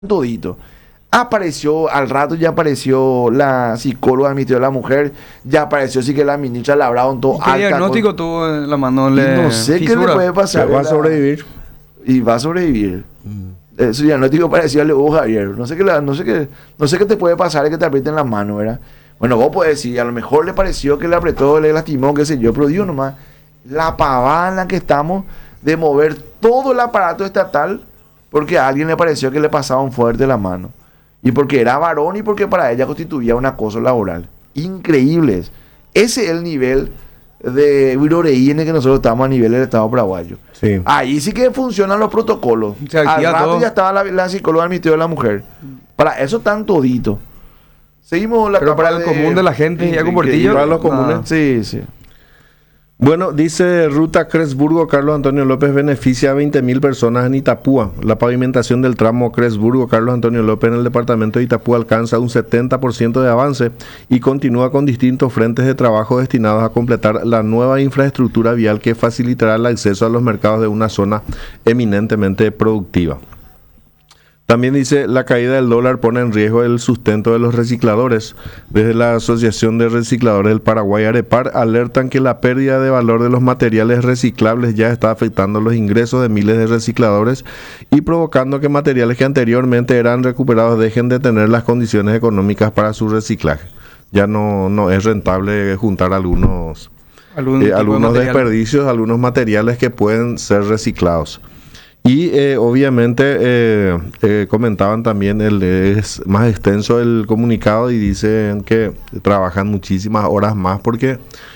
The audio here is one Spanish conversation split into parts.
todito. Apareció, al rato ya apareció la psicóloga del Ministerio de la Mujer, ya apareció sí que la ministra Labrado en todo ¿Qué diagnóstico tuvo en la mano? Y no sé qué le puede pasar. Va a sobrevivir. Y va a sobrevivir. Su diagnóstico parecía al de Hugo Javier. No sé qué te puede pasar, es que te aprieten la mano, ¿verdad? Bueno, vos podés decir, a lo mejor le pareció que le apretó, le lastimó, qué sé yo, pero digo nomás, la pavada en la que estamos de mover todo el aparato estatal porque a alguien le pareció que le pasaban fuerte la mano. Y porque era varón y porque para ella constituía un acoso laboral. Increíbles. Ese es el nivel de viroreí en el que nosotros estamos a nivel del Estado paraguayo. Sí. Ahí sí que funcionan los protocolos. Al rato ya estaba la psicóloga del Ministerio de la Mujer. Para eso están toditos. Seguimos la Pero para el común de la gente, ya con Portillo. Para los comunes. Sí, sí. Bueno, dice Ruta Cresburgo, Carlos Antonio López beneficia a 20.000 personas en Itapúa. La pavimentación del tramo Cresburgo, Carlos Antonio López en el departamento de Itapúa alcanza un 70% de avance y continúa con distintos frentes de trabajo destinados a completar la nueva infraestructura vial que facilitará el acceso a los mercados de una zona eminentemente productiva. También dice, la caída del dólar pone en riesgo el sustento de los recicladores. Desde la Asociación de Recicladores del Paraguay, AREPAR, alertan que la pérdida de valor de los materiales reciclables ya está afectando los ingresos de miles de recicladores y provocando que materiales que anteriormente eran recuperados dejen de tener las condiciones económicas para su reciclaje. Ya no es rentable juntar algunos desperdicios, algunos materiales que pueden ser reciclados. Y obviamente comentaban también, es más extenso el comunicado y dicen que trabajan muchísimas horas más porque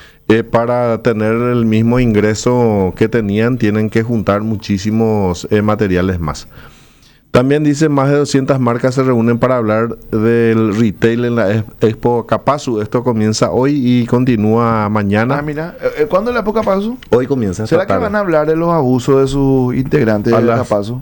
para tener el mismo ingreso que tenían tienen que juntar muchísimos materiales más. También dice, más de 200 marcas se reúnen para hablar del retail en la Expo Capazu. Esto comienza hoy y continúa mañana. Ah, mira, ¿cuándo es la Expo Capazu? Hoy comienza. ¿Será que van a hablar de los abusos de sus integrantes de Capazu?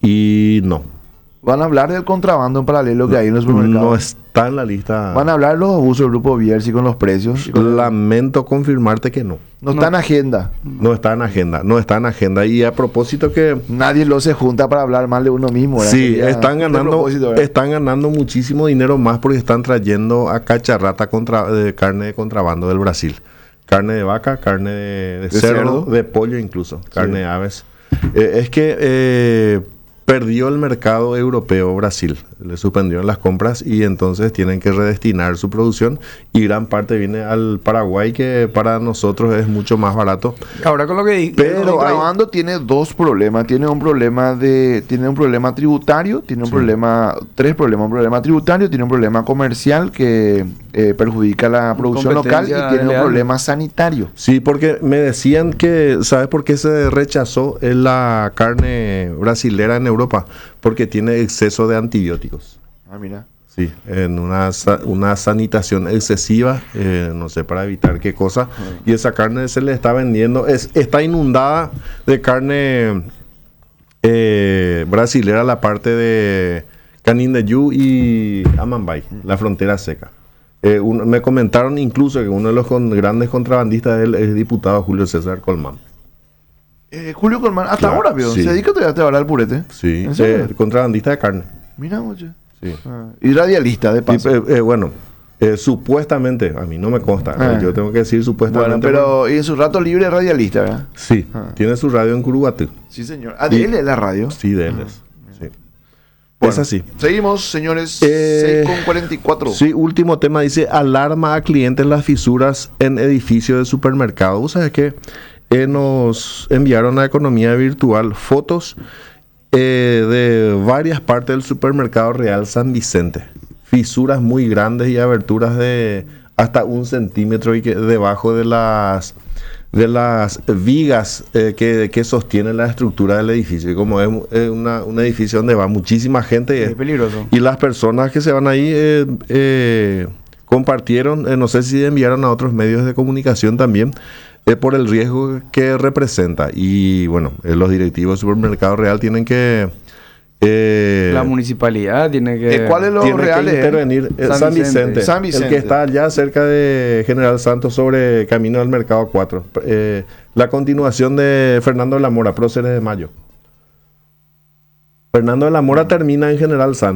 Y no. Van a hablar del contrabando en paralelo que hay en los supermercados. No está en la lista. Van a hablar de los abusos del grupo Bierzi con los precios. Lamento confirmarte que no. No está en agenda. No está en agenda. No está en agenda. Y a propósito que... Nadie lo se junta para hablar mal de uno mismo, ¿verdad? Sí, están ganando muchísimo dinero más porque están trayendo a cacharrata de carne de contrabando del Brasil. Carne de vaca, carne de cerdo, de pollo incluso, carne de aves. Es que... perdió el mercado europeo Brasil, le suspendieron las compras y entonces tienen que redestinar su producción y gran parte viene al Paraguay, que para nosotros es mucho más barato. Ahora con lo que pero el contrabando tiene dos problemas, tiene un problema tributario, tiene un tres problemas, un problema tributario, tiene un problema comercial que perjudica la producción local y tiene un problema sanitario. Sí, porque me decían que, ¿sabes por qué se rechazó la carne brasilera en Europa? Porque tiene exceso de antibióticos. Ah, mira. Sí, en una sanitación excesiva, no sé para evitar qué cosa. Y esa carne se le está vendiendo, está inundada de carne brasilera, la parte de Canindeyú y Amambay, la frontera seca. Me comentaron incluso que uno de los grandes contrabandistas es el diputado Julio César Colmán. Julio Colmán, hasta ahora, vio. Sí. ¿Se dedica todavía ahora al purete? Sí, contrabandista de carne. Mira, oye. Sí. Y radialista, de paso. Supuestamente, a mí no me consta. Yo tengo que decir supuestamente. Bueno, pero y en su rato libre es radialista, ¿verdad? Sí, tiene su radio en Curuguatú. Sí, señor. ¿Ah, de él es la radio? Sí, de él es. Sí. Bueno, es así. Seguimos, señores. 6:44. Sí, último tema. Dice, alarma a clientes las fisuras en edificio de supermercado. ¿Vos sabés qué? Nos enviaron a Economía Virtual fotos de varias partes del supermercado Real San Vicente. Fisuras muy grandes y aberturas de hasta 1 centímetro y que debajo de las vigas que sostienen la estructura del edificio. Y como es un edificio donde va muchísima gente, es peligroso. Y las personas que se van ahí compartieron, no sé si enviaron a otros medios de comunicación también, por el riesgo que representa. Y bueno, los directivos del supermercado Real tienen que... la municipalidad tiene que... ¿Cuál es lo real? Intervenir. San Vicente. El que está allá cerca de General Santos sobre camino al Mercado 4. La continuación de Fernando de la Mora, próceres de Mayo. Fernando de la Mora termina en General San.